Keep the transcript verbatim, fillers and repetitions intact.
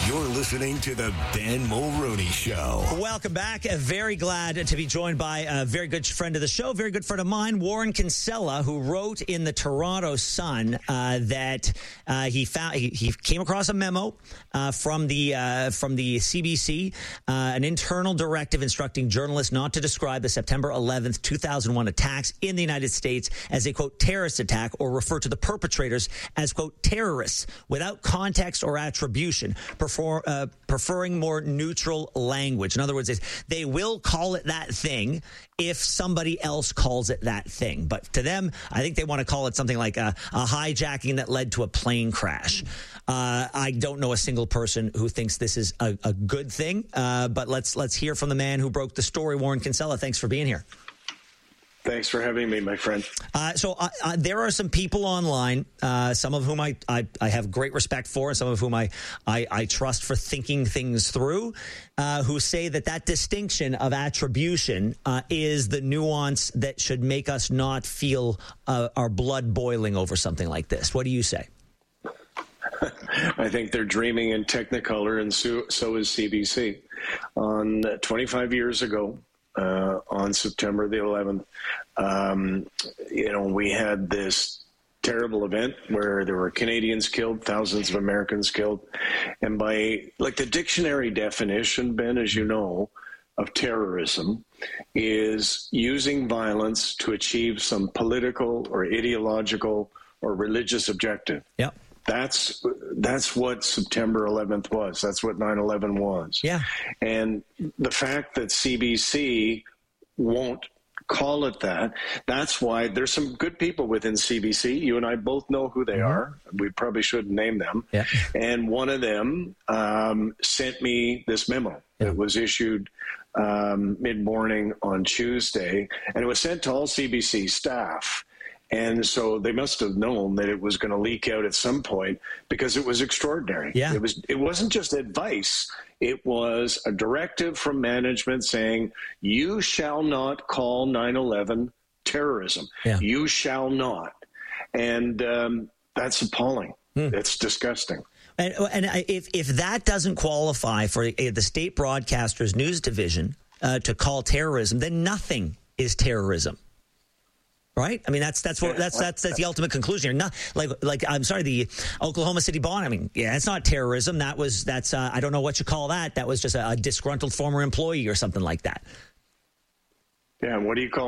You're listening to the Ben Mulroney Show. Welcome back. Uh, very glad to be joined by a very good friend of the show, very good friend of mine, Warren Kinsella, who wrote in the Toronto Sun uh, that uh, he found he, he came across a memo uh, from the uh, from the C B C, uh, an internal directive instructing journalists not to describe the September eleventh, two thousand one attacks in the United States as a, quote, terrorist attack, or refer to the perpetrators as, quote, terrorists without context or attribution, prefer, uh, preferring more neutral language. In other words, they will call it that thing if somebody else calls it that thing. But to them, I think they want to call it something like a, a hijacking that led to a plane crash. Uh, I don't know a single person who thinks this is a, a good thing, uh, but let's let's hear from the man who broke the story, Warren Kinsella. Thanks for being here. Thanks for having me, my friend. Uh, so uh, uh, there are some people online, uh, some of whom I, I, I have great respect for, and some of whom I, I, I trust for thinking things through, uh, who say that that distinction of attribution uh, is the nuance that should make us not feel uh, our blood boiling over something like this. What do you say? I think they're dreaming in Technicolor, and so, so is C B C. On uh, twenty-five years ago, Uh, on September the eleventh, um, you know, we had this terrible event where there were Canadians killed, thousands of Americans killed. And by, like, the dictionary definition, Ben, as you know, of terrorism is using violence to achieve some political or ideological or religious objective. Yep. That's that's what September eleventh was. That's what nine eleven was. Yeah. And the fact that C B C won't call it that, that's why there's some good people within C B C. You and I both know who they are. We probably shouldn't name them. Yeah. And one of them um, sent me this memo. Yeah. It was issued um, mid-morning on Tuesday, and it was sent to all C B C staff. And so they must have known that it was going to leak out at some point, because it was extraordinary. Yeah. It was. It wasn't just advice. It was a directive from management saying, you shall not call nine eleven terrorism. Yeah. You shall not. And um, that's appalling. Hmm. It's disgusting. And, and if, if that doesn't qualify for the state broadcaster's news division uh, to call terrorism, then nothing is terrorism. Right? I mean, that's that's what that's that's that's the ultimate conclusion here. Not like like I'm sorry, the Oklahoma City bomb. I mean, yeah, it's not terrorism. That was that's uh, I don't know what you call that. That was just a, a disgruntled former employee or something like that. Yeah. What do you call